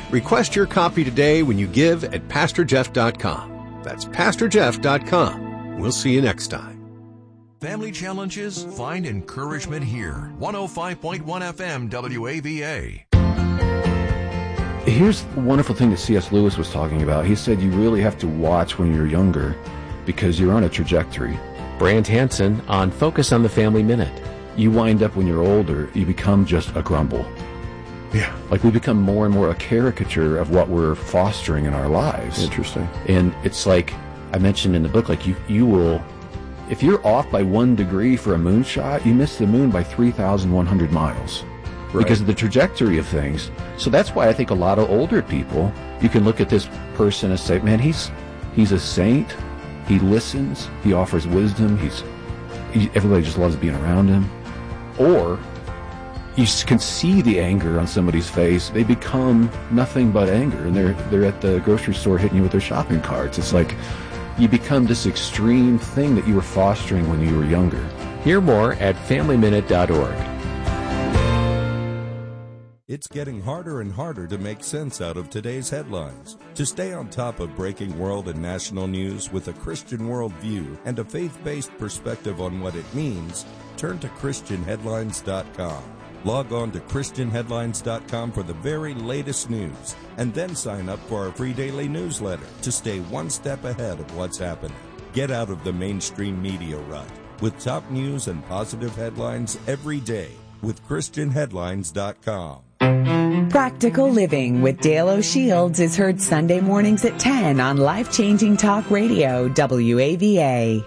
Request your copy today when you give at PastorJeff.com. That's PastorJeff.com. We'll see you next time. Family challenges? Find encouragement here. 105.1 FM WAVA. Here's the wonderful thing that C.S. Lewis was talking about. He said you really have to watch when you're younger because you're on a trajectory. Brant Hansen on Focus on the Family Minute. You wind up when you're older, you become just a grumble. Yeah. Like we become more and more a caricature of what we're fostering in our lives. Interesting. And it's like I mentioned in the book, like you will, if you're off by 1 degree for a moonshot, you miss the moon by 3,100 miles. Right. Because of the trajectory of things. So that's why I think a lot of older people, you can look at this person and say, man, he's a saint. He listens. He offers wisdom. Everybody just loves being around him. Or you can see the anger on somebody's face. They become nothing but anger, and they're at the grocery store hitting you with their shopping carts. It's like you become this extreme thing that you were fostering when you were younger. Hear more at FamilyMinute.org. It's getting harder and harder to make sense out of today's headlines. To stay on top of breaking world and national news with a Christian worldview and a faith-based perspective on what it means, turn to ChristianHeadlines.com. Log on to ChristianHeadlines.com for the very latest news, and then sign up for our free daily newsletter to stay one step ahead of what's happening. Get out of the mainstream media rut with top news and positive headlines every day with ChristianHeadlines.com. Practical Living with Dale O'Shields is heard Sunday mornings at 10 on Life-Changing Talk Radio, WAVA.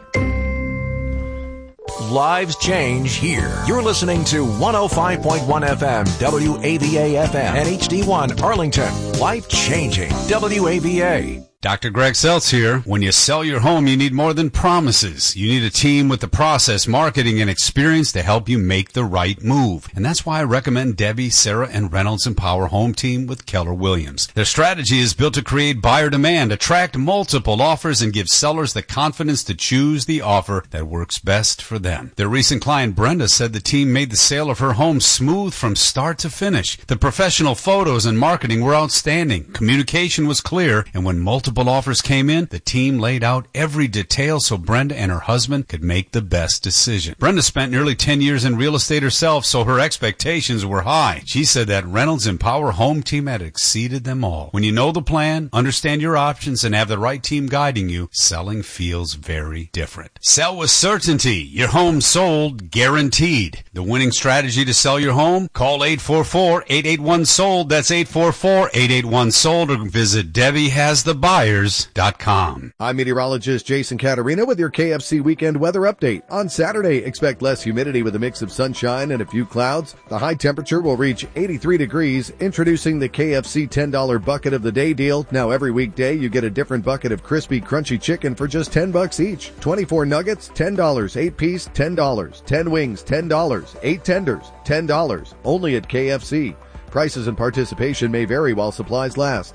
Lives change here. You're listening to 105.1 FM, WAVA FM, and HD1 Arlington. Life changing, WAVA. Dr. Greg Seltz here. When you sell your home, you need more than promises. You need a team with the process, marketing, and experience to help you make the right move. And that's why I recommend Debbie, Sarah, and Reynolds Empower Home Team with Keller Williams. Their strategy is built to create buyer demand, attract multiple offers, and give sellers the confidence to choose the offer that works best for them. Their recent client, Brenda, said the team made the sale of her home smooth from start to finish. The professional photos and marketing were outstanding. Communication was clear, and when multiple offers came in, the team laid out every detail so Brenda and her husband could make the best decision. Brenda spent nearly 10 years in real estate herself, so her expectations were high. She said that Reynolds Empower Home Team had exceeded them all. When you know the plan, understand your options, and have the right team guiding you, selling feels very different. Sell with certainty. Your home sold, guaranteed. The winning strategy to sell your home? Call 844-881-SOLD. That's 844-881-SOLD, or visit DebbieHasTheBuyers.com. I'm meteorologist Jason Caterina with your KFC weekend weather update. On Saturday, expect less humidity with a mix of sunshine and a few clouds. The high temperature will reach 83 degrees, introducing the KFC $10 bucket of the day deal. Now every weekday, you get a different bucket of crispy, crunchy chicken for just $10 each. 24 nuggets, $10, 8 piece, $10, 10 wings, $10, 8 tenders, $10, only at KFC. Prices and participation may vary while supplies last.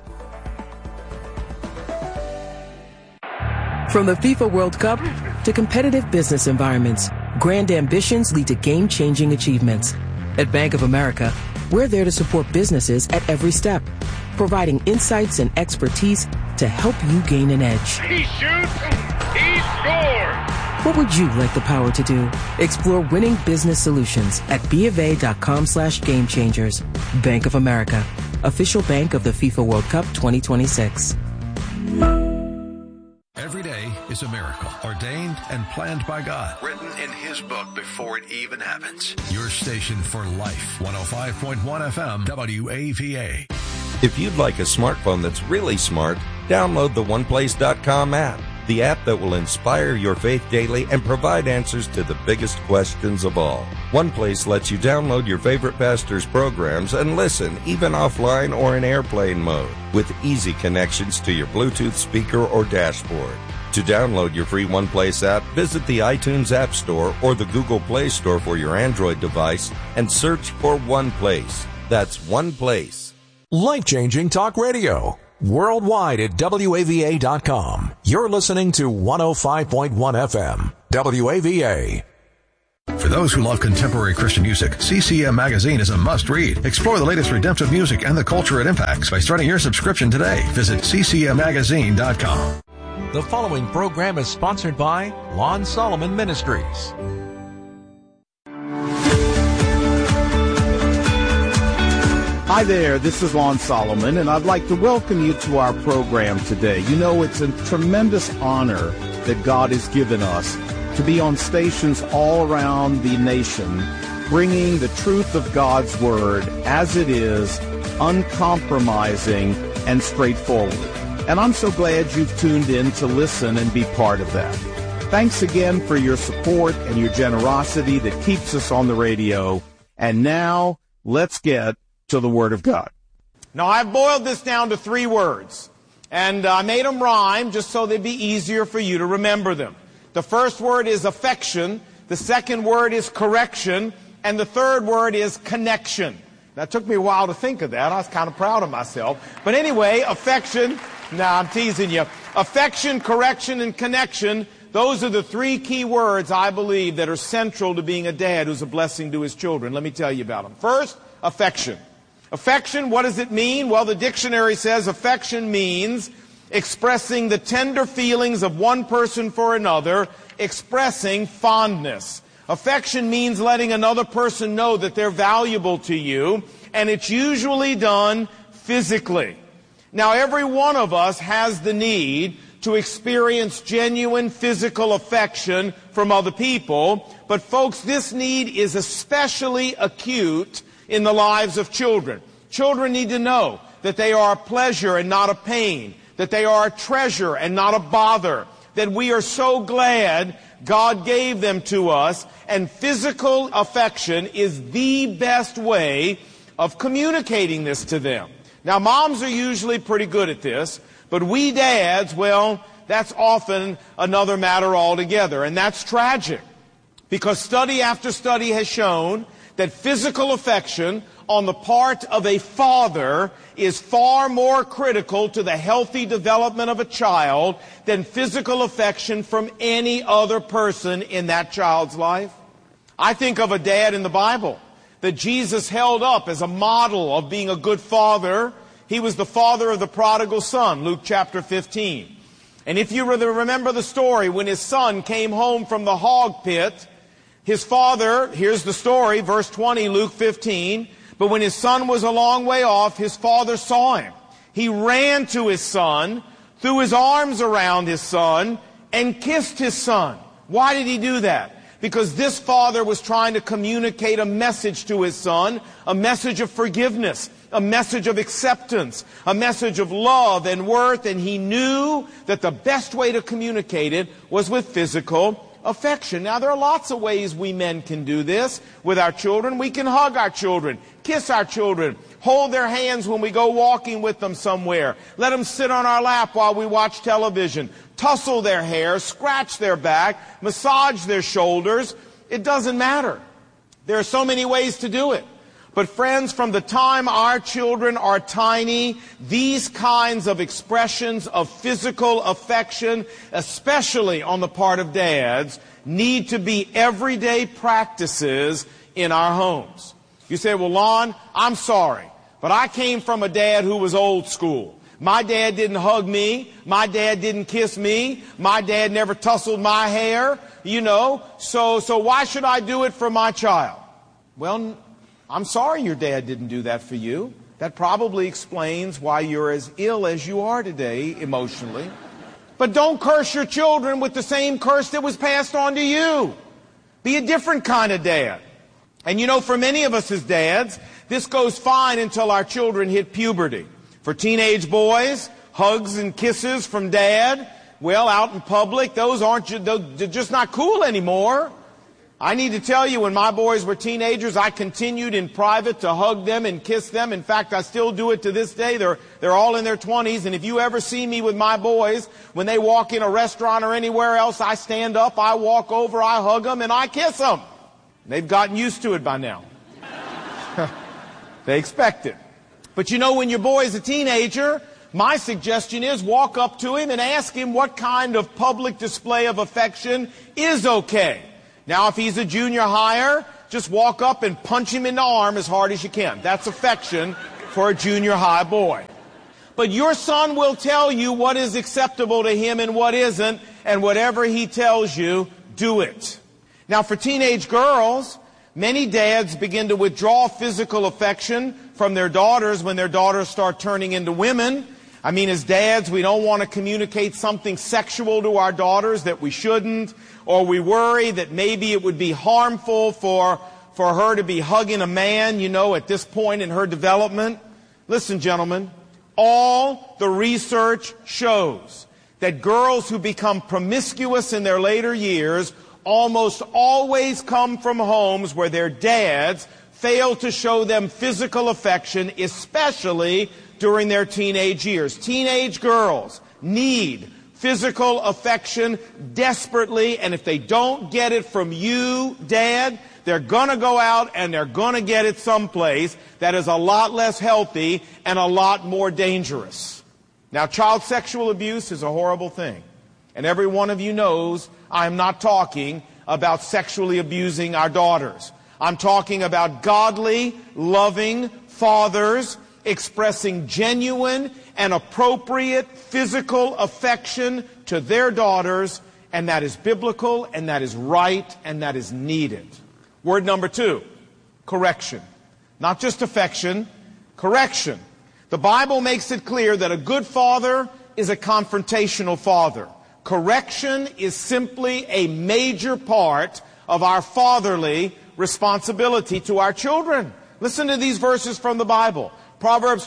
From the FIFA World Cup to competitive business environments, grand ambitions lead to game-changing achievements. At Bank of America, we're there to support businesses at every step, providing insights and expertise to help you gain an edge. He shoots, he scores! What would you like the power to do? Explore winning business solutions at BofA.com/gamechangers. Bank of America, official bank of the FIFA World Cup 2026. Every day is a miracle, ordained and planned by God. Written in His book before it even happens. Your station for life, 105.1 FM, WAVA. If you'd like a smartphone that's really smart, download the OnePlace.com app, the app that will inspire your faith daily and provide answers to the biggest questions of all. OnePlace lets you download your favorite pastor's programs and listen, even offline or in airplane mode, with easy connections to your Bluetooth speaker or dashboard. To download your free OnePlace app, visit the iTunes App Store or the Google Play Store for your Android device and search for OnePlace. That's OnePlace. Life-changing talk radio. Worldwide at WAVA.com. You're listening to 105.1 FM, WAVA. For those who love contemporary Christian music, CCM Magazine is a must-read. Explore the latest redemptive music and the culture it impacts by starting your subscription today. Visit ccmmagazine.com. The following program is sponsored by Lon Solomon Ministries. Hi there, this is Lon Solomon, and I'd like to welcome you to our program today. You know, it's a tremendous honor that God has given us to be on stations all around the nation, bringing the truth of God's Word as it is, uncompromising and straightforward. And I'm so glad you've tuned in to listen and be part of that. Thanks again for your support and your generosity that keeps us on the radio. And now, let's get to the Word of God. Now, I've boiled this down to 3 words, and I made them rhyme just so they'd be easier for you to remember them. The first word is affection, the second word is correction, and the third word is connection. That took me a while to think of that. I was kind of proud of myself. But anyway, affection, I'm teasing you. Affection, correction, and connection, those are the 3 key words, I believe, that are central to being a dad who's a blessing to his children. Let me tell you about them. First, affection. Affection, what does it mean? Well, the dictionary says affection means expressing the tender feelings of one person for another, expressing fondness. Affection means letting another person know that they're valuable to you, and it's usually done physically. Now, every one of us has the need to experience genuine physical affection from other people, but folks, this need is especially acute in the lives of children. Children need to know that they are a pleasure and not a pain, that they are a treasure and not a bother, that we are so glad God gave them to us, and physical affection is the best way of communicating this to them. Now, moms are usually pretty good at this, but we dads, well, that's often another matter altogether, and that's tragic, because study after study has shown that physical affection on the part of a father is far more critical to the healthy development of a child than physical affection from any other person in that child's life. I think of a dad in the Bible that Jesus held up as a model of being a good father. He was the father of the prodigal son, Luke chapter 15. And if you remember the story, when his son came home from the hog pit, his father, here's the story, verse 20, Luke 15, but when his son was a long way off, his father saw him. He ran to his son, threw his arms around his son, and kissed his son. Why did he do that? Because this father was trying to communicate a message to his son, a message of forgiveness, a message of acceptance, a message of love and worth, and he knew that the best way to communicate it was with physical affection. Now, there are lots of ways we men can do this with our children. We can hug our children, kiss our children, hold their hands when we go walking with them somewhere, let them sit on our lap while we watch television, tussle their hair, scratch their back, massage their shoulders. It doesn't matter. There are so many ways to do it. But friends, from the time our children are tiny, these kinds of expressions of physical affection, especially on the part of dads, need to be everyday practices in our homes. You say, well, Lon, I'm sorry, but I came from a dad who was old school. My dad didn't hug me. My dad didn't kiss me. My dad never tussled my hair, so why should I do it for my child? Well, I'm sorry your dad didn't do that for you. That probably explains why you're as ill as you are today emotionally. But don't curse your children with the same curse that was passed on to you. Be a different kind of dad. And for many of us as dads, this goes fine until our children hit puberty. For teenage boys, hugs and kisses from dad, well, out in public, they're just not cool anymore. I need to tell you, when my boys were teenagers, I continued in private to hug them and kiss them. In fact, I still do it to this day. They're all in their 20s, and if you ever see me with my boys, when they walk in a restaurant or anywhere else, I stand up, I walk over, I hug them, and I kiss them. They've gotten used to it by now. They expect it. But when your boy's a teenager, my suggestion is walk up to him and ask him what kind of public display of affection is okay. Now, if he's a junior higher, just walk up and punch him in the arm as hard as you can. That's affection for a junior high boy. But your son will tell you what is acceptable to him and what isn't, and whatever he tells you, do it. Now, for teenage girls, many dads begin to withdraw physical affection from their daughters when their daughters start turning into women. I mean, as dads, we don't want to communicate something sexual to our daughters that we shouldn't, or we worry that maybe it would be harmful for her to be hugging a man, at this point in her development. Listen, gentlemen, all the research shows that girls who become promiscuous in their later years almost always come from homes where their dads fail to show them physical affection, especially during their teenage years. Teenage girls need physical affection desperately, and if they don't get it from you, Dad, they're going to go out and they're going to get it someplace that is a lot less healthy and a lot more dangerous. Now, child sexual abuse is a horrible thing, and every one of you knows I'm not talking about sexually abusing our daughters. I'm talking about godly, loving fathers expressing genuine and appropriate physical affection to their daughters, and that is biblical, and that is right, and that is needed. Word number 2, correction. Not just affection, correction. The Bible makes it clear that a good father is a confrontational father. Correction is simply a major part of our fatherly responsibility to our children. Listen to these verses from the Bible. Proverbs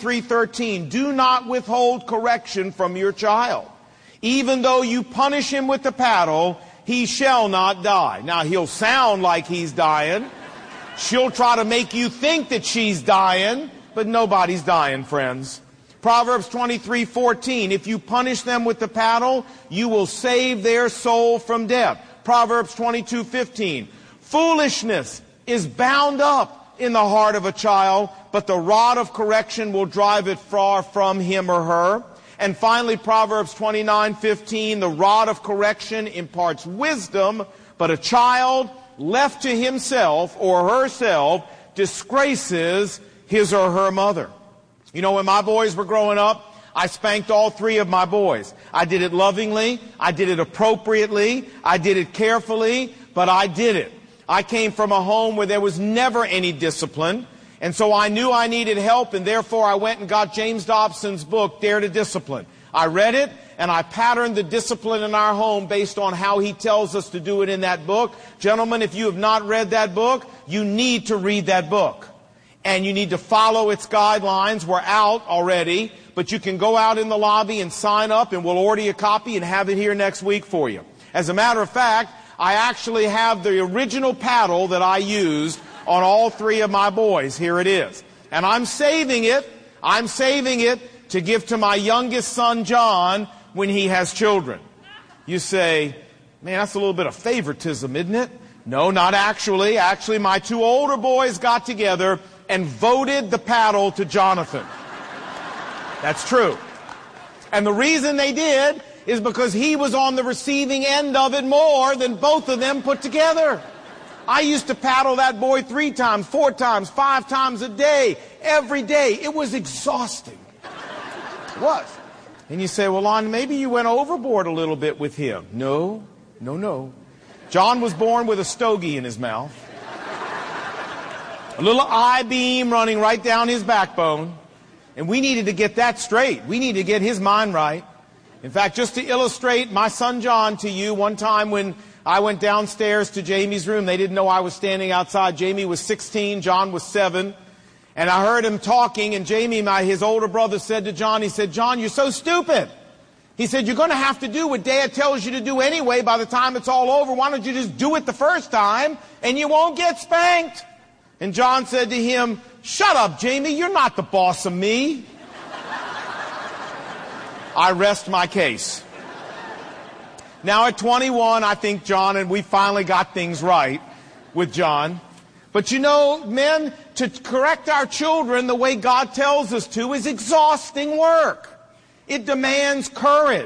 23:13, do not withhold correction from your child. Even though you punish him with the paddle, he shall not die. Now, he'll sound like he's dying. She'll try to make you think that she's dying, but nobody's dying, friends. Proverbs 23:14, if you punish them with the paddle, you will save their soul from death. Proverbs 22:15, foolishness is bound up in the heart of a child, but the rod of correction will drive it far from him or her. And finally, Proverbs 29:15, the rod of correction imparts wisdom, but a child left to himself or herself disgraces his or her mother. When my boys were growing up, I spanked all 3 of my boys. I did it lovingly, I did it appropriately, I did it carefully, but I did it. I came from a home where there was never any discipline, and so I knew I needed help, and therefore I went and got James Dobson's book, Dare to Discipline. I read it, and I patterned the discipline in our home based on how he tells us to do it in that book. Gentlemen, if you have not read that book, you need to read that book. And you need to follow its guidelines. We're out already, but you can go out in the lobby and sign up, and we'll order you a copy and have it here next week for you. As a matter of fact, I actually have the original paddle that I used on all 3 of my boys. Here it is. And I'm saving it to give to my youngest son, John, when he has children. You say, man, that's a little bit of favoritism, isn't it? No, not actually. Actually, my 2 older boys got together and voted the paddle to Jonathan. That's true. And the reason they did is because he was on the receiving end of it more than both of them put together. I used to paddle that boy 3 times, 4 times, 5 times a day, every day. It was exhausting. It was. And you say, well, Lon, maybe you went overboard a little bit with him. No. John was born with a stogie in his mouth. A little I-beam running right down his backbone. And we needed to get that straight. We needed to get his mind right. In fact, just to illustrate my son John to you, one time when I went downstairs to Jamie's room, they didn't know I was standing outside. Jamie was 16, John was 7. And I heard him talking, and Jamie, his older brother, said to John, he said, John, you're so stupid. He said, you're going to have to do what Dad tells you to do anyway by the time it's all over. Why don't you just do it the first time, and you won't get spanked? And John said to him, shut up, Jamie, you're not the boss of me. I rest my case. Now at 21, I think John, and we finally got things right with John. But men, to correct our children the way God tells us to is exhausting work. It demands courage.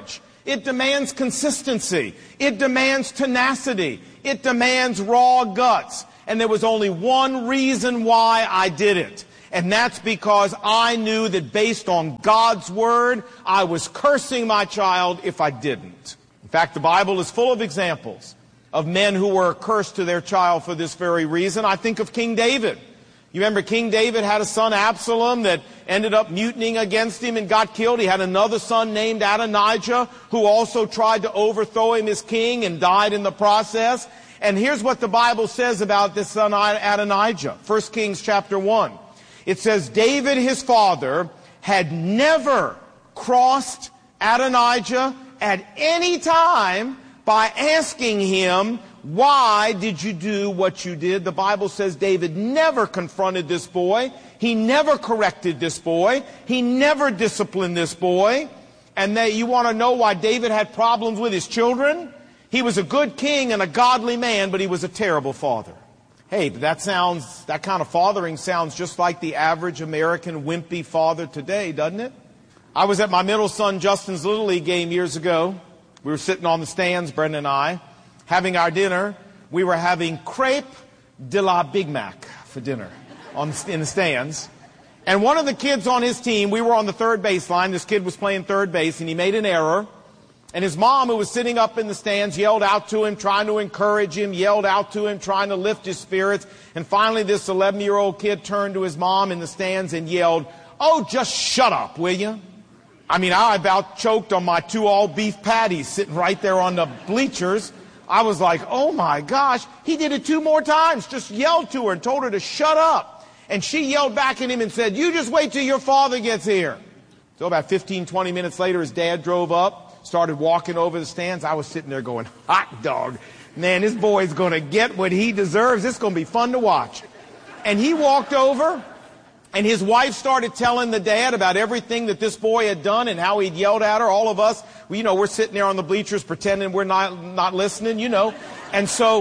It demands consistency. It demands tenacity. It demands raw guts. And there was only one reason why I did it. And that's because I knew that based on God's word, I was cursing my child if I didn't. In fact, the Bible is full of examples of men who were cursed to their child for this very reason. I think of King David. You remember King David had a son, Absalom, that ended up mutinying against him and got killed. He had another son named Adonijah who also tried to overthrow him as king and died in the process. And here's what the Bible says about this son Adonijah. 1 Kings chapter 1. It says, David, his father, had never crossed Adonijah at any time by asking him, why did you do what you did? The Bible says David never confronted this boy. He never corrected this boy. He never disciplined this boy. And you want to know why David had problems with his children? He was a good king and a godly man, but he was a terrible father. Hey, but that kind of fathering sounds just like the average American wimpy father today, doesn't it? I was at my middle son Justin's Little League game years ago. We were sitting on the stands, Brenda and I, having our dinner. We were having crepe de la Big Mac for dinner in the stands. And one of the kids on his team, we were on the third baseline. This kid was playing third base, and he made an error. And his mom, who was sitting up in the stands, yelled out to him, trying to encourage him, yelled out to him, trying to lift his spirits. And finally, this 11-year-old kid turned to his mom in the stands and yelled, "Oh, just shut up, will you?" I mean, I about choked on my 2 all-beef patties sitting right there on the bleachers. I was like, oh my gosh, he did it 2 more times, just yelled to her and told her to shut up. And she yelled back at him and said, "You just wait till your father gets here." So about 15, 20 minutes later, his dad drove up, started walking over the stands. I was sitting there going, hot dog. Man, this boy's going to get what he deserves. It's going to be fun to watch. And he walked over, and his wife started telling the dad about everything that this boy had done and how he'd yelled at her. All of us, we're sitting there on the bleachers pretending we're not listening, And so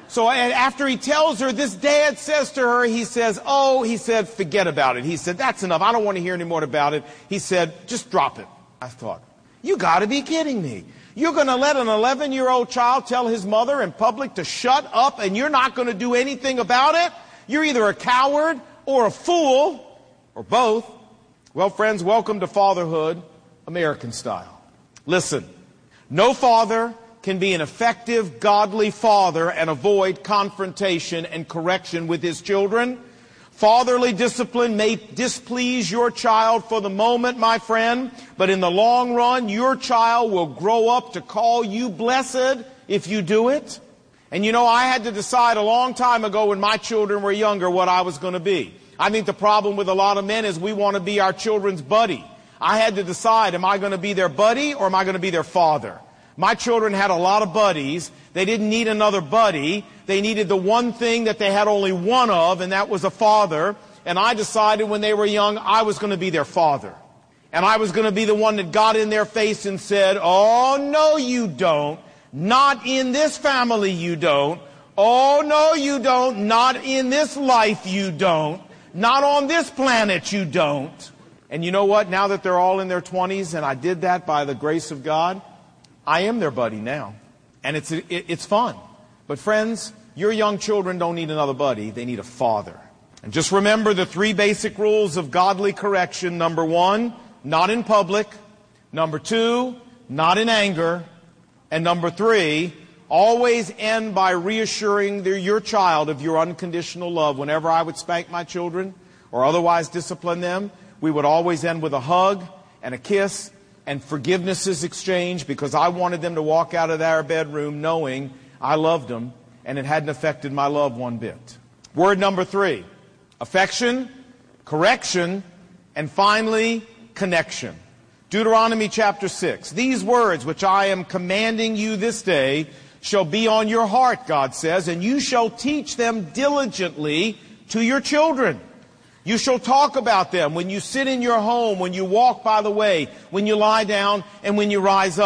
after he tells her, this dad says to her, he said, forget about it. He said, that's enough. I don't want to hear any more about it. He said, just drop it. I thought, you got to be kidding me. You're going to let an 11-year-old child tell his mother in public to shut up, and you're not going to do anything about it? You're either a coward or a fool, or both. Well, friends, welcome to fatherhood, American style. Listen, no father can be an effective, godly father and avoid confrontation and correction with his children. Fatherly discipline may displease your child for the moment, my friend, but in the long run, your child will grow up to call you blessed if you do it. And I had to decide a long time ago when my children were younger what I was going to be. I think the problem with a lot of men is we want to be our children's buddy. I had to decide, am I going to be their buddy or am I going to be their father? My children had a lot of buddies. They didn't need another buddy. They needed the one thing that they had only one of, and that was a father. And I decided when they were young, I was going to be their father. And I was going to be the one that got in their face and said, "Oh, no, you don't. Not in this family, you don't. Oh, no, you don't. Not in this life, you don't. Not on this planet, you don't." And you know what? Now that they're all in their 20s, and I did that by the grace of God, I am their buddy now. And it's fun. But friends, your young children don't need another buddy. They need a father. And just remember the 3 basic rules of godly correction. Number 1, not in public. Number 2, not in anger. And number 3, always end by reassuring your child of your unconditional love. Whenever I would spank my children or otherwise discipline them, we would always end with a hug and a kiss and forgiveness is exchanged, because I wanted them to walk out of their bedroom knowing I loved them and it hadn't affected my love one bit. Word number 3, affection, correction, and finally, connection. Deuteronomy chapter 6. These words which I am commanding you this day shall be on your heart, God says, and you shall teach them diligently to your children. You shall talk about them when you sit in your home, when you walk by the way, when you lie down, and when you rise up.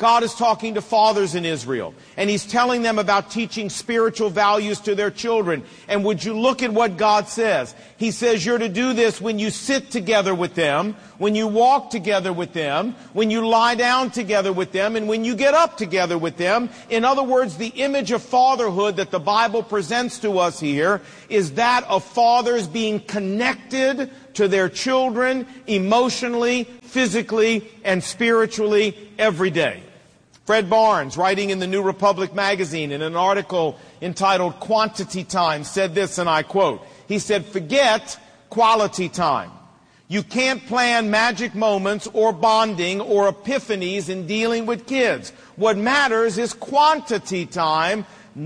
God is talking to fathers in Israel, and He's telling them about teaching spiritual values to their children. And would you look at what God says? He says you're to do this when you sit together with them, when you walk together with them, when you lie down together with them, and when you get up together with them. In other words, the image of fatherhood that the Bible presents to us here is that of fathers being connected to their children emotionally, physically, and spiritually every day. Fred Barnes, writing in the New Republic magazine in an article entitled Quantity Time, said this, and I quote, he said, "Forget quality time. You can't plan magic moments or bonding or epiphanies in dealing with kids. What matters is quantity time.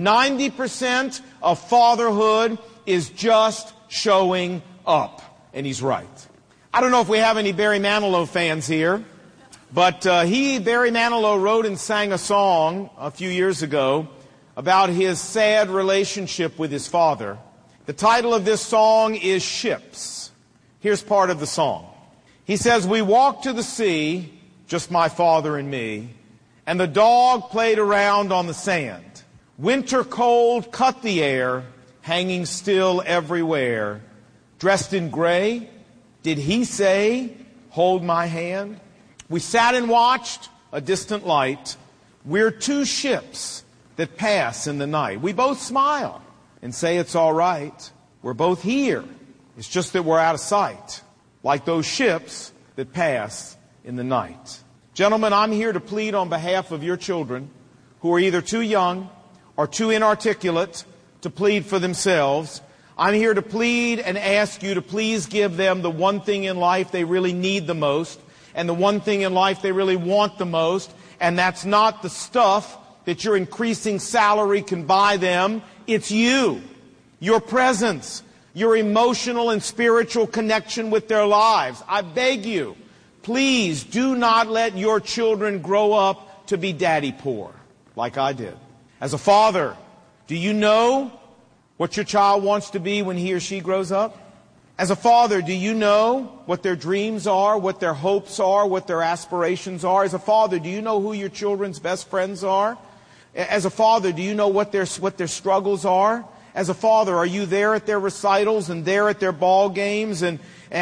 90% of fatherhood is just showing up." And he's right. I don't know if we have any Barry Manilow fans here, but Barry Manilow, wrote and sang a song a few years ago about his sad relationship with his father. The title of this song is Ships. Here's part of the song. He says, "We walked to the sea, just my father and me, and the dog played around on the sand. Winter cold cut the air, hanging still everywhere. Dressed in gray, did he say, 'Hold my hand'? We sat and watched a distant light. We're two ships that pass in the night. We both smile and say it's all right. We're both here. It's just that we're out of sight, like those ships that pass in the night." Gentlemen, I'm here to plead on behalf of your children who are either too young or too inarticulate to plead for themselves. I'm here to plead and ask you to please give them the one thing in life they really need the most, and the one thing in life they really want the most, and that's not the stuff that your increasing salary can buy them. It's you, your presence, your emotional and spiritual connection with their lives. I beg you, please do not let your children grow up to be daddy poor, like I did. As a father, do you know what your child wants to be when he or she grows up? As a father, do you know what their dreams are, what their hopes are, what their aspirations are? As a father, do you know who your children's best friends are? As a father, do you know what their struggles are? As a father, are you there at their recitals and there at their ball games? And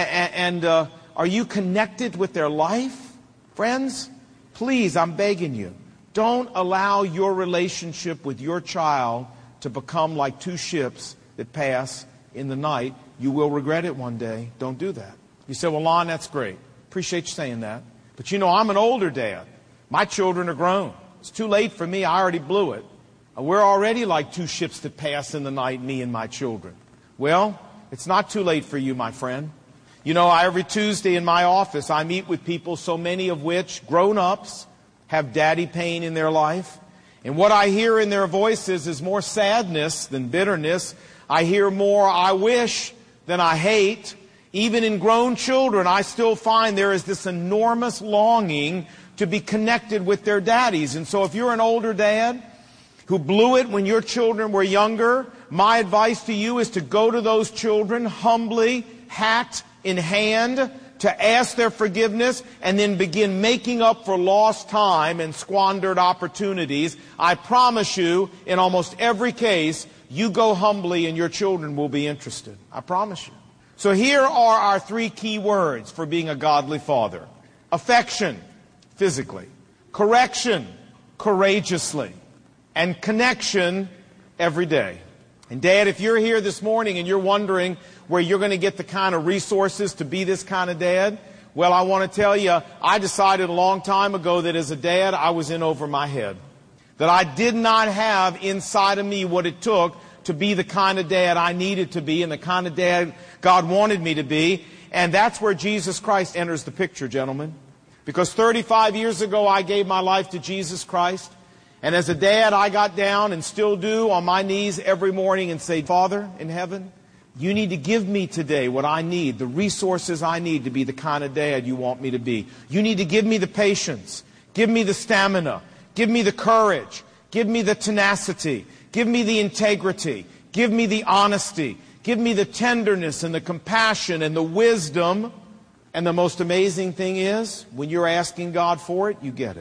are you connected with their life? Friends, please, I'm begging you, don't allow your relationship with your child to become like two ships that pass in the night. You will regret it one day. Don't do that. You say, "Well, Lon, that's great. Appreciate you saying that. But you know, I'm an older dad. My children are grown. It's too late for me. I already blew it. We're already like two ships that pass in the night, me and my children." Well, it's not too late for you, my friend. You know, every Tuesday in my office, I meet with people, so many of which, grown-ups, have daddy pain in their life. And what I hear in their voices is more sadness than bitterness. I hear more "I wish" than "I hate." Even in grown children, I still find there is this enormous longing to be connected with their daddies. And so if you're an older dad who blew it when your children were younger, my advice to you is to go to those children humbly, hat in hand, to ask their forgiveness, and then begin making up for lost time and squandered opportunities. I promise you, in almost every case, you go humbly and your children will be interested. I promise you. So here are our three key words for being a godly father. Affection, physically. Correction, courageously. And connection, every day. And Dad, if you're here this morning and you're wondering where you're going to get the kind of resources to be this kind of dad, well, I want to tell you, I decided a long time ago that as a dad, I was in over my head. That I did not have inside of me what it took to be the kind of dad I needed to be and the kind of dad God wanted me to be. And that's where Jesus Christ enters the picture, gentlemen. Because 35 years ago, I gave my life to Jesus Christ. And as a dad, I got down and still do on my knees every morning and say, "Father in heaven, you need to give me today what I need, the resources I need to be the kind of dad you want me to be. You need to give me the patience, give me the stamina, give me the courage, give me the tenacity, give me the integrity, give me the honesty, give me the tenderness and the compassion and the wisdom." And the most amazing thing is, when you're asking God for it, you get it.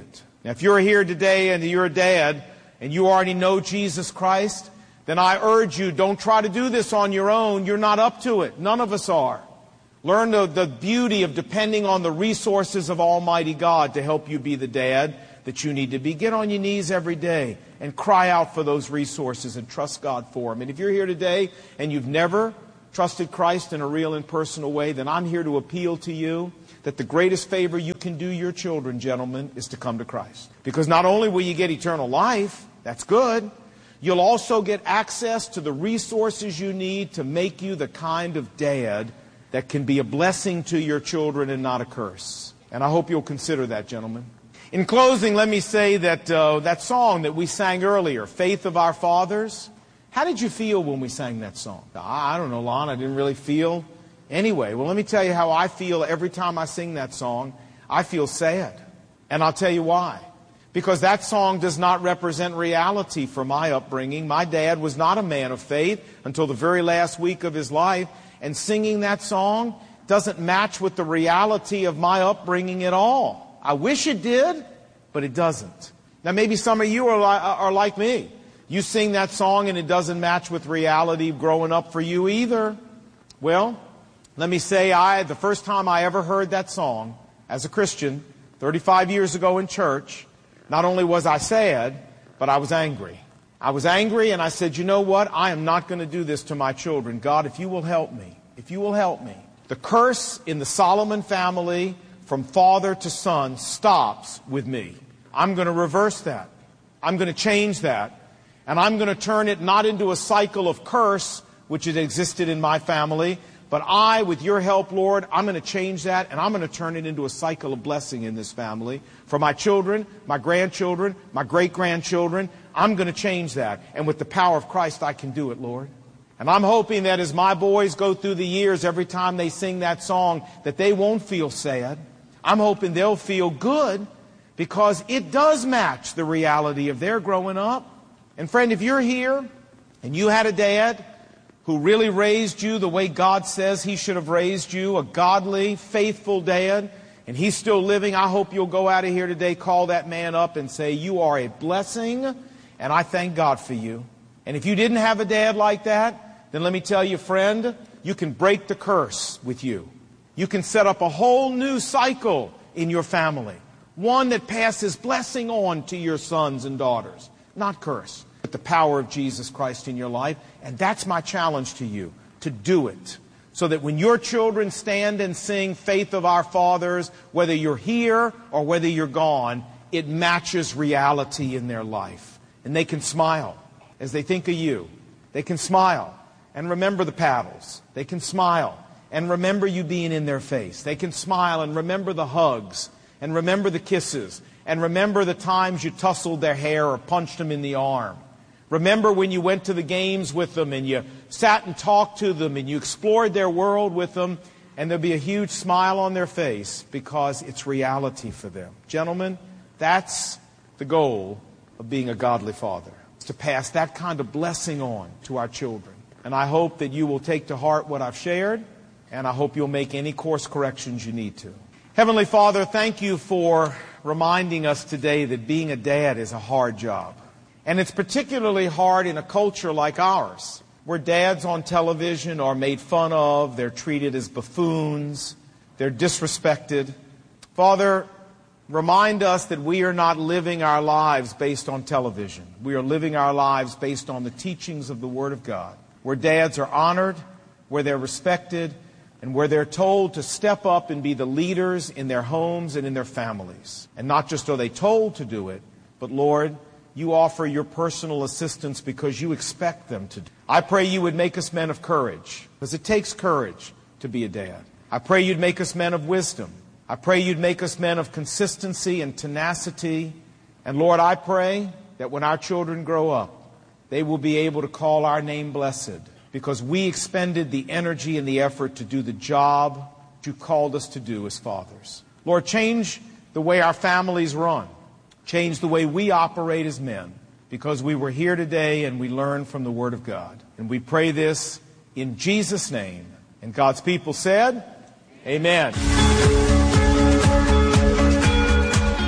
Now, if you're here today and you're a dad and you already know Jesus Christ, then I urge you, don't try to do this on your own. You're not up to it. None of us are. Learn the beauty of depending on the resources of Almighty God to help you be the dad that you need to be. Get on your knees every day and cry out for those resources and trust God for them. And if you're here today and you've never trusted Christ in a real and personal way, then I'm here to appeal to you that the greatest favor you can do your children, gentlemen, is to come to Christ. Because not only will you get eternal life, that's good, you'll also get access to the resources you need to make you the kind of dad that can be a blessing to your children and not a curse. And I hope you'll consider that, gentlemen. In closing, let me say that that song that we sang earlier, Faith of Our Fathers, how did you feel when we sang that song? I don't know, Lon, I didn't really feel anyway. Well, let me tell you how I feel every time I sing that song. I feel sad. And I'll tell you why. Because that song does not represent reality for my upbringing. My dad was not a man of faith until the very last week of his life. And singing that song doesn't match with the reality of my upbringing at all. I wish it did, but it doesn't. Now, maybe some of you are like me. You sing that song and it doesn't match with reality growing up for you either. Well, let me say, the first time I ever heard that song as a Christian, 35 years ago in church, not only was I sad, but I was angry. I was angry and I said, you know what? I am not going to do this to my children. God, if you will help me, if you will help me. The curse in the Solomon family from father to son stops with me. I'm going to reverse that. I'm going to change that. And I'm going to turn it not into a cycle of curse, which had existed in my family, but I, with your help, Lord, I'm going to change that, and I'm going to turn it into a cycle of blessing in this family. For my children, my grandchildren, my great-grandchildren, I'm going to change that. And with the power of Christ, I can do it, Lord. And I'm hoping that as my boys go through the years, every time they sing that song, that they won't feel sad. I'm hoping they'll feel good, because it does match the reality of their growing up. And friend, if you're here and you had a dad who really raised you the way God says he should have raised you, a godly, faithful dad, and he's still living, I hope you'll go out of here today, call that man up and say, you are a blessing, and I thank God for you. And if you didn't have a dad like that, then let me tell you, friend, you can break the curse with you. You can set up a whole new cycle in your family, one that passes blessing on to your sons and daughters, not curse, but the power of Jesus Christ in your life. And that's my challenge to you, to do it. So that when your children stand and sing Faith of Our Fathers, whether you're here or whether you're gone, it matches reality in their life. And they can smile as they think of you. They can smile and remember the paddles. They can smile and remember you being in their face. They can smile and remember the hugs and remember the kisses and remember the times you tussled their hair or punched them in the arm. Remember when you went to the games with them and you sat and talked to them and you explored their world with them, and there'll be a huge smile on their face because it's reality for them. Gentlemen, that's the goal of being a godly father, to pass that kind of blessing on to our children. And I hope that you will take to heart what I've shared, and I hope you'll make any course corrections you need to. Heavenly Father, thank you for reminding us today that being a dad is a hard job. And it's particularly hard in a culture like ours, where dads on television are made fun of, they're treated as buffoons, they're disrespected. Father, remind us that we are not living our lives based on television. We are living our lives based on the teachings of the Word of God, where dads are honored, where they're respected, and where they're told to step up and be the leaders in their homes and in their families. And not just are they told to do it, but Lord, you offer your personal assistance because you expect them to do. I pray you would make us men of courage, because it takes courage to be a dad. I pray you'd make us men of wisdom. I pray you'd make us men of consistency and tenacity. And Lord, I pray that when our children grow up, they will be able to call our name blessed, because we expended the energy and the effort to do the job you called us to do as fathers. Lord, change the way our families run. Change the way we operate as men, because we were here today and we learned from the Word of God. And we pray this in Jesus' name. And God's people said, Amen.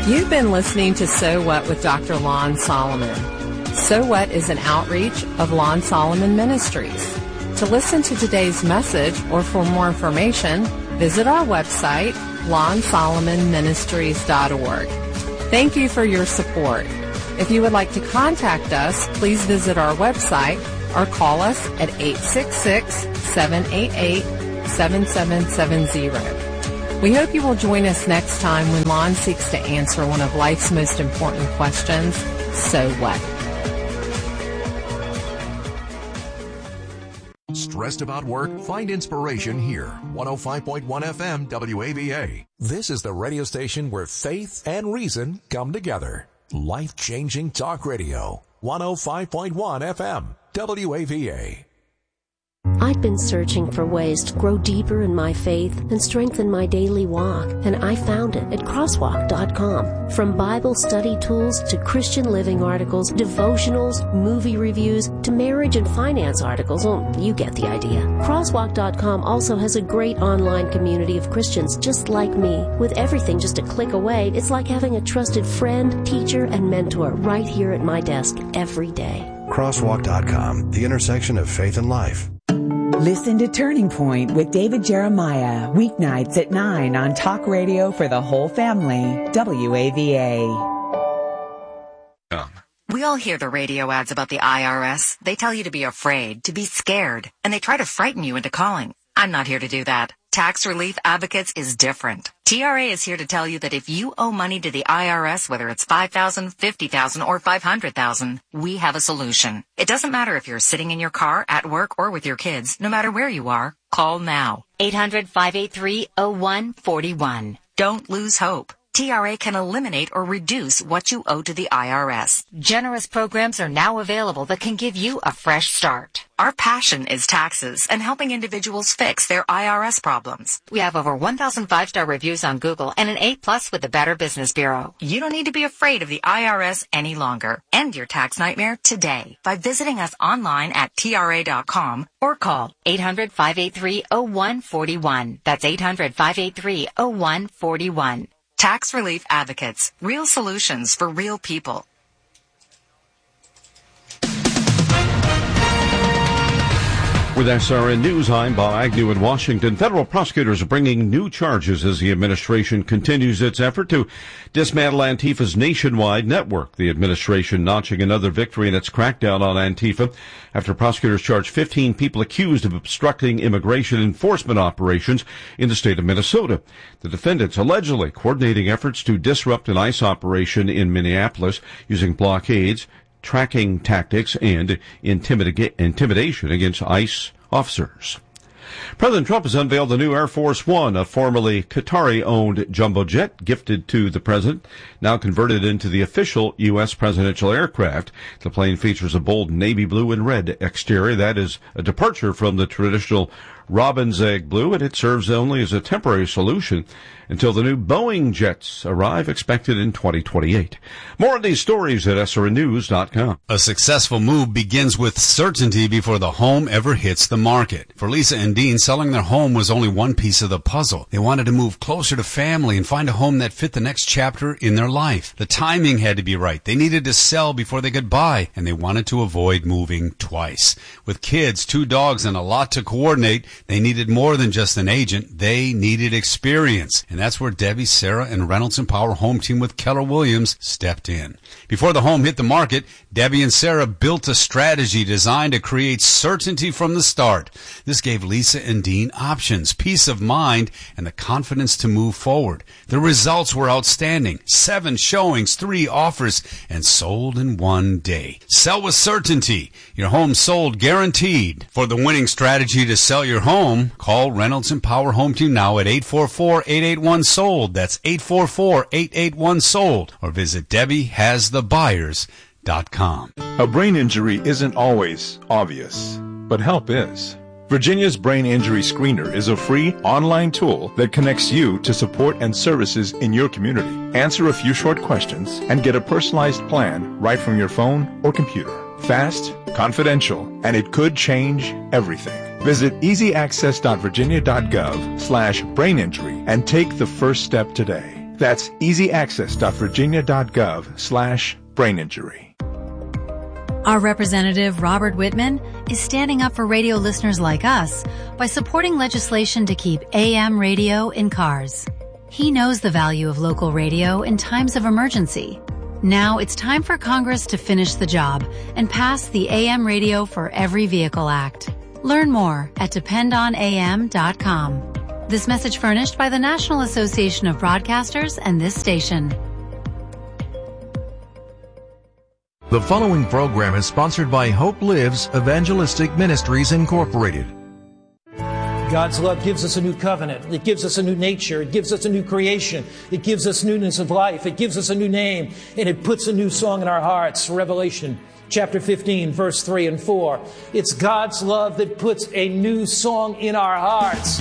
You've been listening to So What with Dr. Lon Solomon. So What is an outreach of Lon Solomon Ministries. To listen to today's message or for more information, visit our website, lonsolomonministries.org. Thank you for your support. If you would like to contact us, please visit our website or call us at 866-788-7770. We hope you will join us next time when Lon seeks to answer one of life's most important questions, so what? Stressed about work? Find inspiration here. 105.1 FM WAVA. This is the radio station where faith and reason come together. Life-changing talk radio. 105.1 FM WAVA. I've been searching for ways to grow deeper in my faith and strengthen my daily walk, and I found it at crosswalk.com. From Bible study tools to Christian living articles, devotionals, movie reviews, to marriage and finance articles, you get the idea. Crosswalk.com also has a great online community of Christians just like me. With everything just a click away, it's like having a trusted friend, teacher, and mentor right here at my desk every day. Crosswalk.com, the intersection of faith and life. Listen to Turning Point with David Jeremiah, weeknights at 9 on Talk Radio for the whole family, WAVA. We all hear the radio ads about the IRS. They tell you to be afraid, to be scared, and they try to frighten you into calling. I'm not here to do that. Tax Relief Advocates is different. TRA is here to tell you that if you owe money to the IRS, whether it's $5,000, $50,000, or $500,000, we have a solution. It doesn't matter if you're sitting in your car, at work, or with your kids. No matter where you are, call now. 800-583-0141. Don't lose hope. TRA can eliminate or reduce what you owe to the IRS. Generous programs are now available that can give you a fresh start. Our passion is taxes and helping individuals fix their IRS problems. We have over 1,000 5-star reviews on Google and an A+ with the Better Business Bureau. You don't need to be afraid of the IRS any longer. End your tax nightmare today by visiting us online at TRA.com or call 800-583-0141. That's 800-583-0141. Tax Relief Advocates. Real solutions for real people. With SRN News, I'm Bob Agnew in Washington. Federal prosecutors are bringing new charges as the administration continues its effort to dismantle Antifa's nationwide network. The administration notching another victory in its crackdown on Antifa after prosecutors charged 15 people accused of obstructing immigration enforcement operations in the state of Minnesota. The defendants allegedly coordinating efforts to disrupt an ICE operation in Minneapolis using blockades, tracking tactics, and intimidation against ICE officers. President Trump has unveiled the new Air Force One, a formerly Qatari-owned jumbo jet gifted to the president, now converted into the official U.S. presidential aircraft. The plane features a bold navy blue and red exterior. That is a departure from the traditional robin's egg blue, and it serves only as a temporary solution until the new Boeing jets arrive, expected in 2028. More on these stories at srnnews.com. A successful move begins with certainty before the home ever hits the market. For Lisa and Dean, selling their home was only one piece of the puzzle. They wanted to move closer to family and find a home that fit the next chapter in their life. The timing had to be right. They needed to sell before they could buy, and they wanted to avoid moving twice. With kids, 2 dogs, and a lot to coordinate, they needed more than just an agent. They needed experience. And that's where Debbie, Sarah, and Reynolds & Power Home Team with Keller Williams stepped in. Before the home hit the market, Debbie and Sarah built a strategy designed to create certainty from the start. This gave Lisa and Dean options, peace of mind, and the confidence to move forward. The results were outstanding. 7 showings, 3 offers, and sold in 1 day. Sell with certainty. Your home sold guaranteed. For the winning strategy to sell your home, call Reynolds & Power Home Team now at 844-881-SOLD. That's 844-881-SOLD. Or visit DebbieHasTheBuyers.com. A brain injury isn't always obvious, but help is. Virginia's Brain Injury Screener is a free online tool that connects you to support and services in your community. Answer a few short questions and get a personalized plan right from your phone or computer. Fast, confidential, and it could change everything. Visit easyaccess.virginia.gov/braininjury and take the first step today. That's easyaccess.virginia.gov/brain-injury. Our representative, Robert Whitman, is standing up for radio listeners like us by supporting legislation to keep AM radio in cars. He knows the value of local radio in times of emergency. Now it's time for Congress to finish the job and pass the AM Radio for Every Vehicle Act. Learn more at dependonam.com. This message furnished by the National Association of Broadcasters and this station. The following program is sponsored by Hope Lives Evangelistic Ministries Incorporated. God's love gives us a new covenant. It gives us a new nature. It gives us a new creation. It gives us newness of life. It gives us a new name. And it puts a new song in our hearts. Revelation chapter 15, verse 3 and 4. It's God's love that puts a new song in our hearts.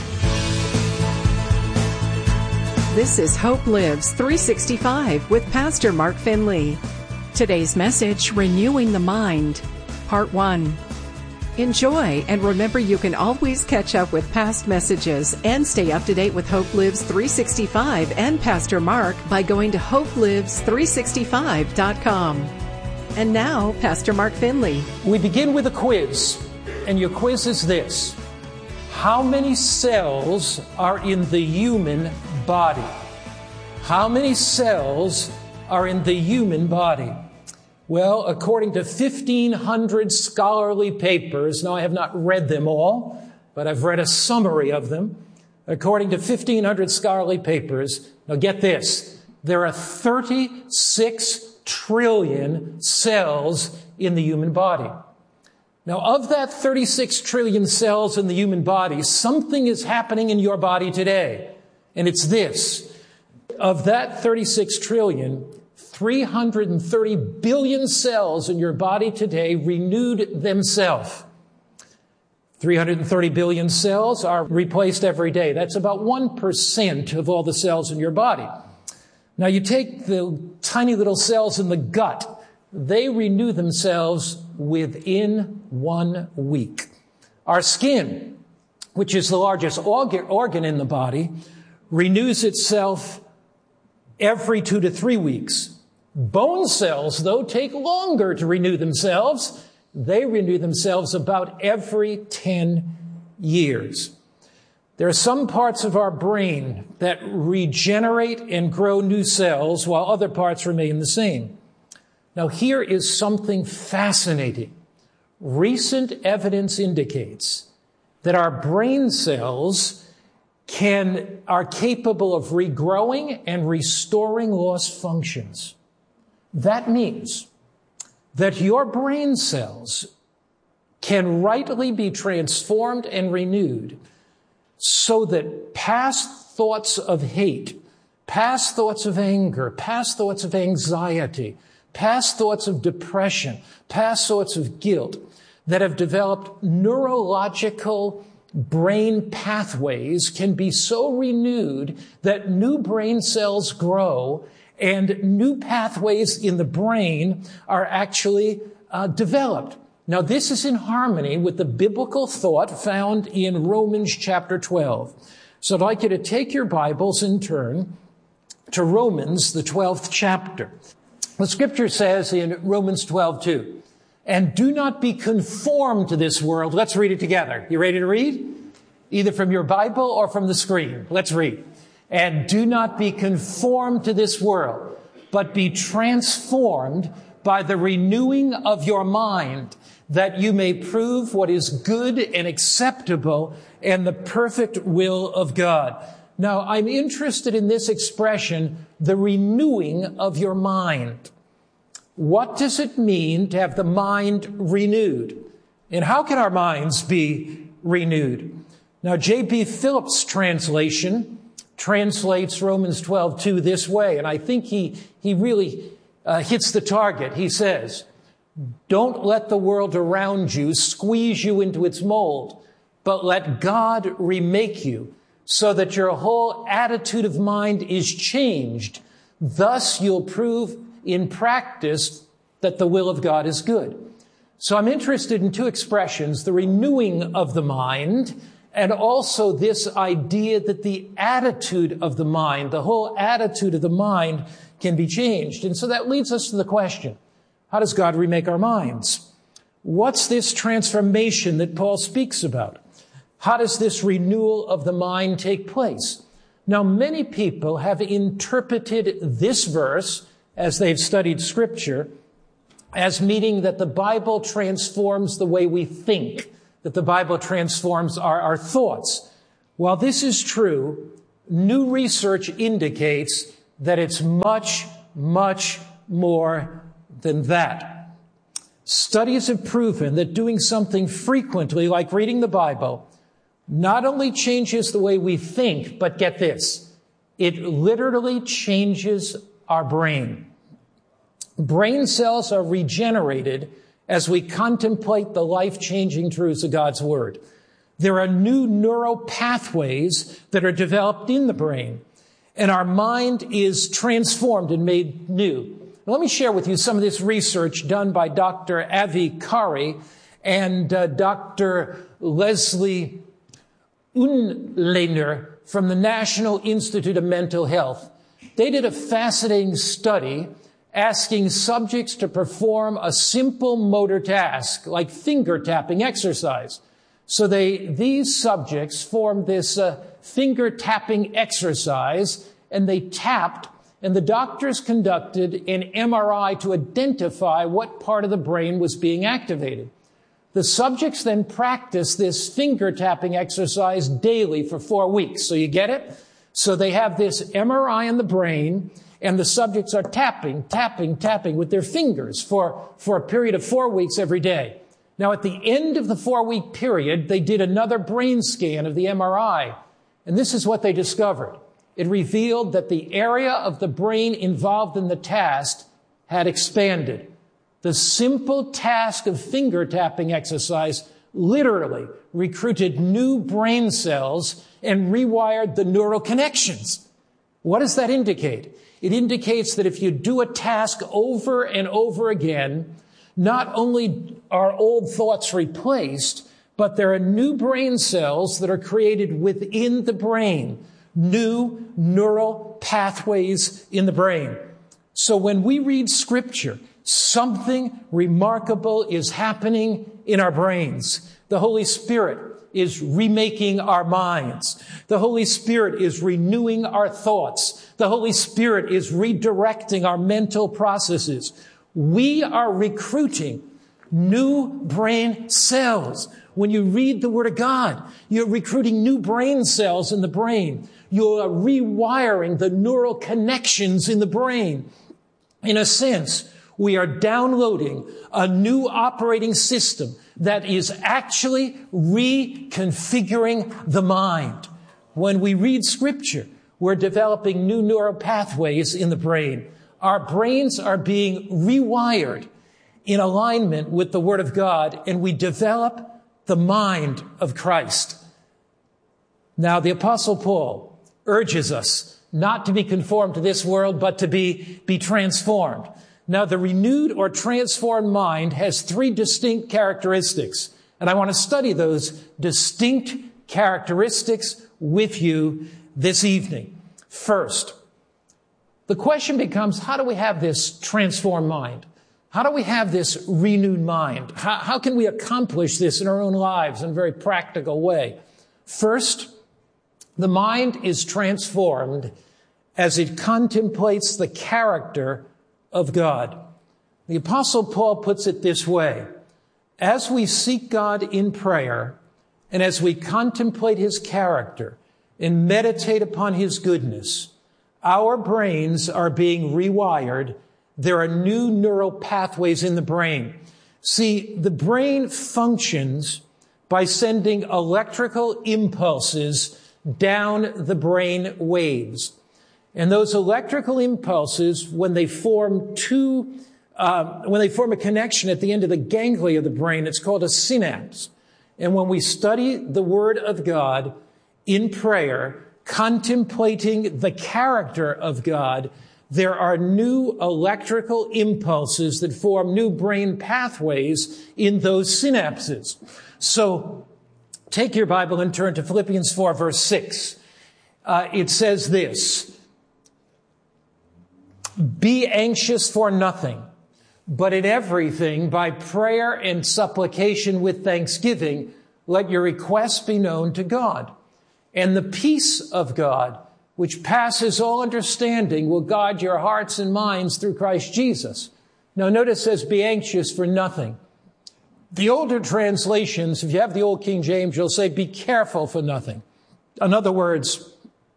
This is Hope Lives 365 with Pastor Mark Finley. Today's message, Renewing the Mind, Part 1. Enjoy, and remember you can always catch up with past messages and stay up to date with Hope Lives 365 and Pastor Mark by going to hopelives365.com. And now, Pastor Mark Finley. We begin with a quiz, and your quiz is this. How many cells are in the human body? How many cells are in the human body? Well, according to 1,500 scholarly papers, now I have not read them all, but I've read a summary of them. According to 1,500 scholarly papers, now get this, there are 36 trillion cells in the human body. Now, of that 36 trillion cells in the human body, something is happening in your body today. And it's this. Of that 36 trillion, 330 billion cells in your body today renewed themselves. 330 billion cells are replaced every day. That's about 1% of all the cells in your body. Now, you take the tiny little cells in the gut. They renew themselves within 1 week. Our skin, which is the largest organ in the body, renews itself every 2 to 3 weeks. Bone cells, though, take longer to renew themselves. They renew themselves about every 10 years. There are some parts of our brain that regenerate and grow new cells while other parts remain the same. Now, here is something fascinating. Recent evidence indicates that our brain cells are capable of regrowing and restoring lost functions. That means that your brain cells can rightly be transformed and renewed so that past thoughts of hate, past thoughts of anger, past thoughts of anxiety, past thoughts of depression, past thoughts of guilt that have developed neurological brain pathways can be so renewed that new brain cells grow and new pathways in the brain are actually developed. Now, this is in harmony with the biblical thought found in Romans chapter 12. So I'd like you to take your Bibles and turn to Romans, the 12th chapter. The scripture says in Romans 12:2, and do not be conformed to this world. Let's read it together. You ready to read? Either from your Bible or from the screen. Let's read. And do not be conformed to this world, but be transformed by the renewing of your mind, that you may prove what is good and acceptable and the perfect will of God. Now, I'm interested in this expression, the renewing of your mind. What does it mean to have the mind renewed? And how can our minds be renewed? Now, J.B. Phillips' translation translates Romans 12:2 this way, and I think he really hits the target. He says, don't let the world around you squeeze you into its mold, but let God remake you so that your whole attitude of mind is changed. Thus you'll prove in practice that the will of God is good. So I'm interested in two expressions, the renewing of the mind And also this idea that the attitude of the mind, the whole attitude of the mind, can be changed. And so that leads us to the question, how does God remake our minds? What's this transformation that Paul speaks about? How does this renewal of the mind take place? Now, many people have interpreted this verse, as they've studied Scripture, as meaning that the Bible transforms the way we think, that the Bible transforms our thoughts. While this is true, new research indicates that it's much, much more than that. Studies have proven that doing something frequently, like reading the Bible, not only changes the way we think, but get this, it literally changes our brain. Brain cells are regenerated as we contemplate the life-changing truths of God's Word. There are new neural pathways that are developed in the brain, and our mind is transformed and made new. Let me share with you some of this research done by Dr. Avi Kari and Dr. Leslie Unlener from the National Institute of Mental Health. They did a fascinating study asking subjects to perform a simple motor task like finger tapping exercise. So these subjects formed this finger tapping exercise, and they tapped, and the doctors conducted an MRI to identify what part of the brain was being activated. The subjects then practiced this finger tapping exercise daily for 4 weeks. So you get it? So they have this MRI in the brain, and the subjects are tapping with their fingers for a period of 4 weeks every day. Now, at the end of the 4-week period, they did another brain scan of the MRI, and this is what they discovered. It revealed that the area of the brain involved in the task had expanded. The simple task of finger tapping exercise literally recruited new brain cells and rewired the neural connections. What does that indicate? It indicates that if you do a task over and over again, not only are old thoughts replaced, but there are new brain cells that are created within the brain, new neural pathways in the brain. So when we read Scripture, something remarkable is happening in our brains. The Holy Spirit is remaking our minds. The Holy Spirit is renewing our thoughts. The Holy Spirit is redirecting our mental processes. We are recruiting new brain cells. When you read the Word of God, you're recruiting new brain cells in the brain. You're rewiring the neural connections in the brain. In a sense, we are downloading a new operating system that is actually reconfiguring the mind. When we read Scripture, we're developing new neural pathways in the brain. Our brains are being rewired in alignment with the Word of God, and we develop the mind of Christ. Now, the Apostle Paul urges us not to be conformed to this world, but to be transformed. Now, the renewed or transformed mind has 3 distinct characteristics, and I want to study those distinct characteristics with you this evening. First, the question becomes, how do we have this transformed mind? How do we have this renewed mind? How can we accomplish this in our own lives in a very practical way? First, the mind is transformed as it contemplates the character of God. The Apostle Paul puts it this way: as we seek God in prayer, and as we contemplate His character and meditate upon His goodness, our brains are being rewired. There are new neural pathways in the brain. See, the brain functions by sending electrical impulses down the brain waves. And those electrical impulses, when they form a connection at the end of the ganglia of the brain, it's called a synapse. And when we study the Word of God in prayer, contemplating the character of God, there are new electrical impulses that form new brain pathways in those synapses. So Take your Bible and turn to Philippians 4, verse 6. It says this, "Be anxious for nothing, but in everything, by prayer and supplication with thanksgiving, let your requests be known to God. And the peace of God, which passes all understanding, will guard your hearts and minds through Christ Jesus." Now notice it says, be anxious for nothing. The older translations, if you have the old King James, you'll say, be careful for nothing. In other words,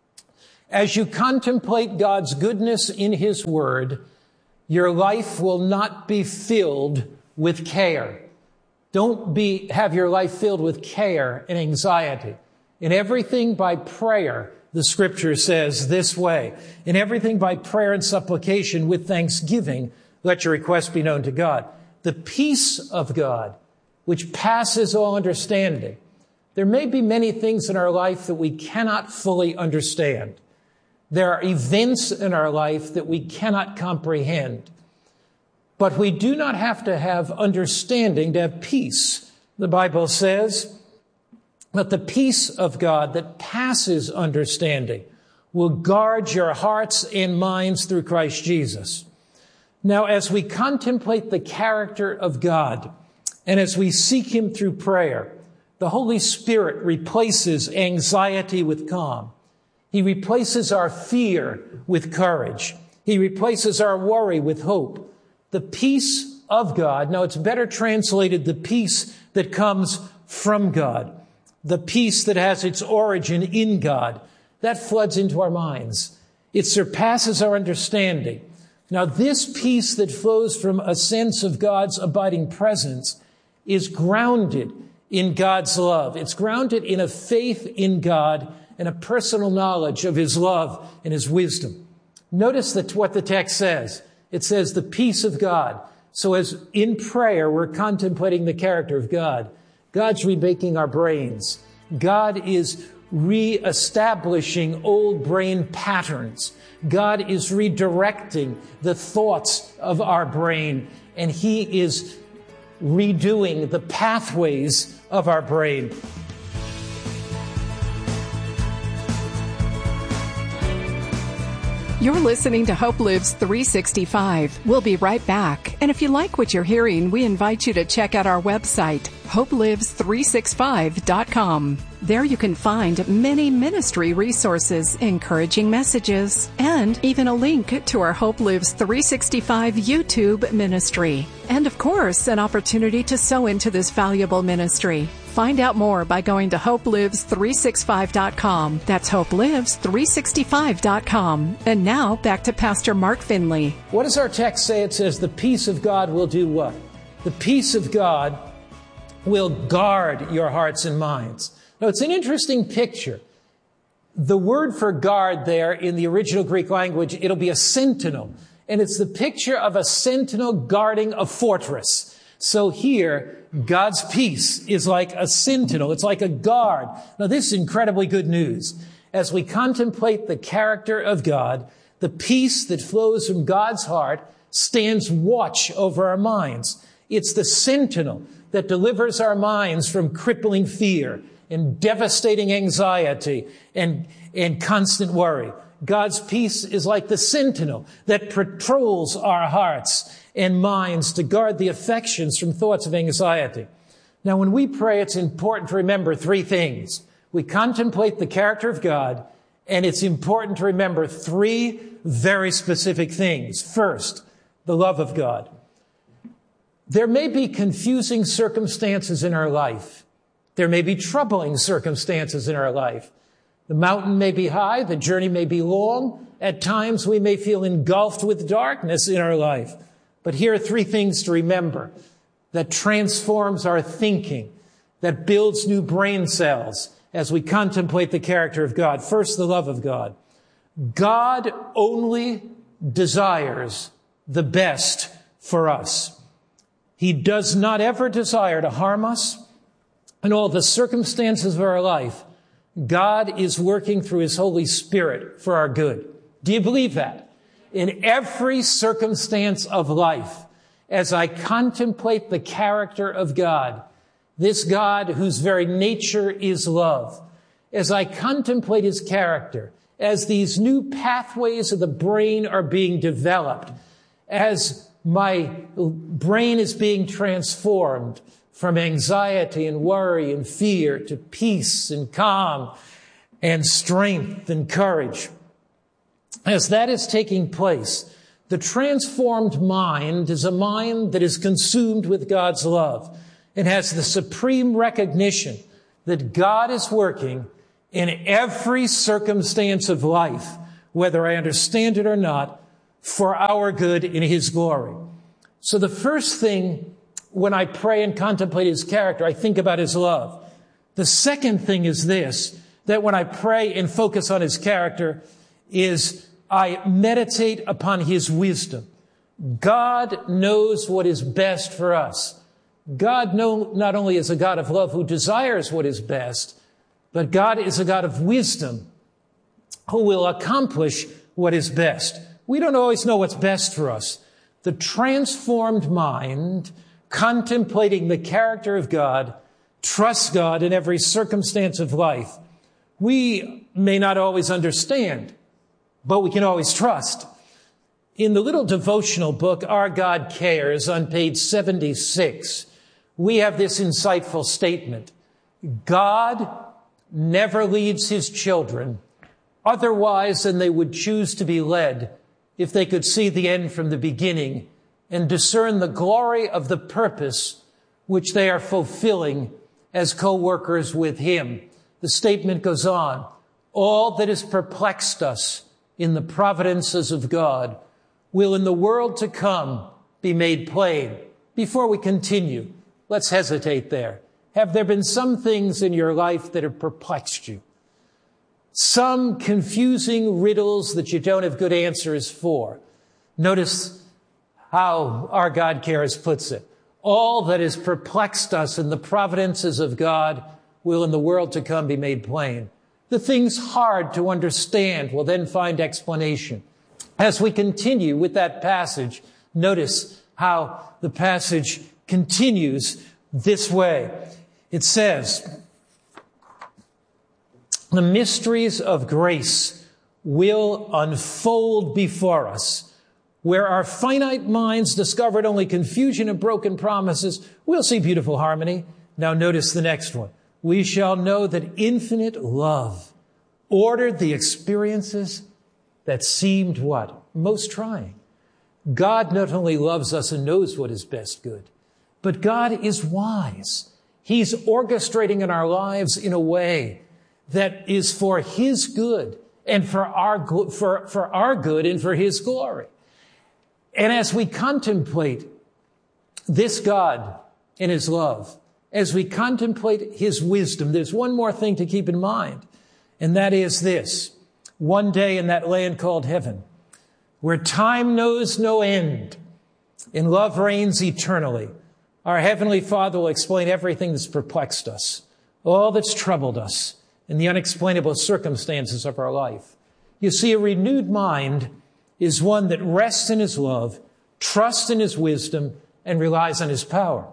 as you contemplate God's goodness in His Word, your life will not be filled with care. Don't have your life filled with care and anxiety. In everything by prayer, the Scripture says this way, in everything by prayer and supplication with thanksgiving, let your requests be known to God. The peace of God, which passes all understanding. There may be many things in our life that we cannot fully understand. There are events in our life that we cannot comprehend. But we do not have to have understanding to have peace. The Bible says that the peace of God that passes understanding will guard your hearts and minds through Christ Jesus. Now, as we contemplate the character of God, and as we seek Him through prayer, the Holy Spirit replaces anxiety with calm. He replaces our fear with courage. He replaces our worry with hope. The peace of God, now it's better translated the peace that comes from God, the peace that has its origin in God, that floods into our minds. It surpasses our understanding. Now, this peace that flows from a sense of God's abiding presence is grounded in God's love. It's grounded in a faith in God and a personal knowledge of His love and His wisdom. Notice that what the text says. It says the peace of God. So as in prayer, we're contemplating the character of God. God's remaking our brains. God is re-establishing old brain patterns. God is redirecting the thoughts of our brain, and He is redoing the pathways of our brain. You're listening to Hope Lives 365. We'll be right back. And if you like what you're hearing, we invite you to check out our website, hopelives365.com. There you can find many ministry resources, encouraging messages, and even a link to our Hope Lives 365 YouTube ministry. And of course, an opportunity to sow into this valuable ministry. Find out more by going to hopelives365.com. That's hopelives365.com. And now back to Pastor Mark Finley. What does our text say? It says the peace of God will do what? The peace of God will guard your hearts and minds. Now, it's an interesting picture. The word for guard there in the original Greek language, it'll be a sentinel. And it's the picture of a sentinel guarding a fortress. So here, God's peace is like a sentinel. It's like a guard. Now, this is incredibly good news. As we contemplate the character of God, the peace that flows from God's heart stands watch over our minds. It's the sentinel that delivers our minds from crippling fear and devastating anxiety and constant worry. God's peace is like the sentinel that patrols our hearts and minds to guard the affections from thoughts of anxiety. Now, when we pray, it's important to remember three things. We contemplate the character of God, and it's important to remember three very specific things. First, the love of God. There may be confusing circumstances in our life. There may be troubling circumstances in our life. The mountain may be high, the journey may be long. At times we may feel engulfed with darkness in our life. But here are three things to remember that transforms our thinking, that builds new brain cells as we contemplate the character of God. First, the love of God. God only desires the best for us. He does not ever desire to harm us. In all the circumstances of our life, God is working through His Holy Spirit for our good. Do you believe that? In every circumstance of life, as I contemplate the character of God, this God whose very nature is love, as I contemplate his character, as these new pathways of the brain are being developed, as my brain is being transformed from anxiety and worry and fear to peace and calm and strength and courage. As that is taking place, the transformed mind is a mind that is consumed with God's love and has the supreme recognition that God is working in every circumstance of life, whether I understand it or not, for our good in his glory. So the first thing when I pray and contemplate his character, I think about his love. The second thing is this, that when I pray and focus on his character, is I meditate upon his wisdom. God knows what is best for us. God not only is a God of love who desires what is best, but God is a God of wisdom who will accomplish what is best. We don't always know what's best for us. The transformed mind, contemplating the character of God, trusts God in every circumstance of life. We may not always understand, but we can always trust. In the little devotional book, Our God Cares, on page 76, we have this insightful statement. God never leads his children otherwise than they would choose to be led if they could see the end from the beginning and discern the glory of the purpose which they are fulfilling as co-workers with him. The statement goes on, all that has perplexed us in the providences of God will in the world to come be made plain. Before we continue, let's hesitate there. Have there been some things in your life that have perplexed you? Some confusing riddles that you don't have good answers for? Notice how Our God Cares puts it. All that has perplexed us in the providences of God will in the world to come be made plain. The things hard to understand will then find explanation. As we continue with that passage, notice how the passage continues this way. It says, the mysteries of grace will unfold before us. Where our finite minds discovered only confusion and broken promises, we'll see beautiful harmony. Now notice the next one. We shall know that infinite love ordered the experiences that seemed what? Most trying. God not only loves us and knows what is best good, but God is wise. He's orchestrating in our lives in a way that is for his good and for our good and for his glory. And as we contemplate this God and his love, as we contemplate his wisdom, there's one more thing to keep in mind, and that is this. One day in that land called heaven, where time knows no end and love reigns eternally, our Heavenly Father will explain everything that's perplexed us, all that's troubled us, and the unexplainable circumstances of our life. You see, a renewed mind is one that rests in his love, trusts in his wisdom, and relies on his power.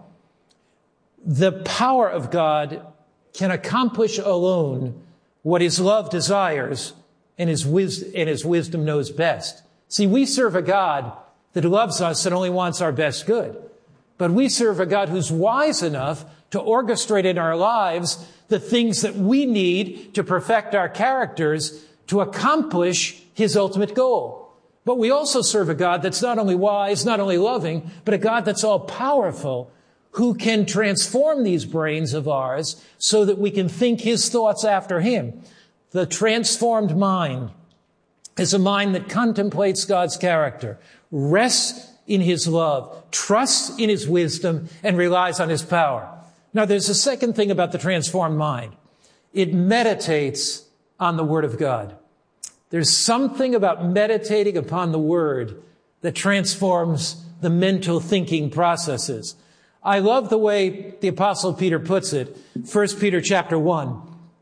The power of God can accomplish alone what his love desires and his wisdom knows best. See, we serve a God that loves us and only wants our best good. But we serve a God who's wise enough to orchestrate in our lives the things that we need to perfect our characters to accomplish his ultimate goal. But we also serve a God that's not only wise, not only loving, but a God that's all powerful, who can transform these brains of ours so that we can think his thoughts after him. The transformed mind is a mind that contemplates God's character, rests in his love, trusts in his wisdom, and relies on his power. Now, there's a second thing about the transformed mind. It meditates on the Word of God. There's something about meditating upon the Word that transforms the mental thinking processes. I love the way the Apostle Peter puts it. 1 Peter chapter 1,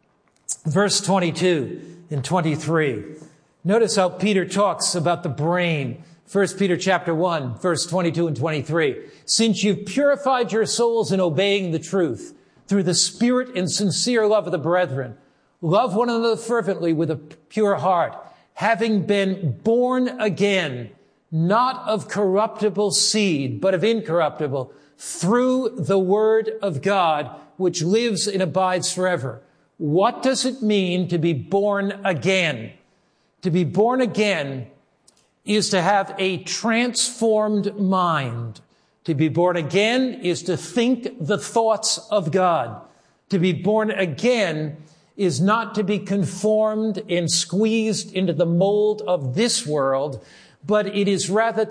verse 22 and 23. Notice how Peter talks about the brain. 1 Peter chapter 1, verse 22 and 23. Since you've purified your souls in obeying the truth through the spirit and sincere love of the brethren. Love one another fervently with a pure heart, having been born again, not of corruptible seed, but of incorruptible, through the word of God, which lives and abides forever. What does it mean to be born again? To be born again is to have a transformed mind. To be born again is to think the thoughts of God. To be born again is not to be conformed and squeezed into the mold of this world, but it is rather